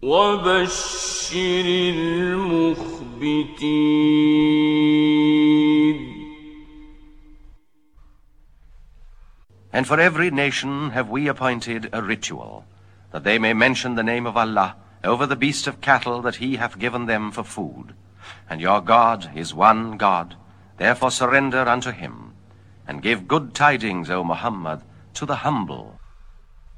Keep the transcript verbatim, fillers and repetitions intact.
وبشر المخبتين. And for every nation have we appointed a ritual, that they may mention the name of Allah over the beast of cattle that he hath given them for food. And your God is one God, therefore surrender unto him, and give good tidings, O Muhammad, to the humble.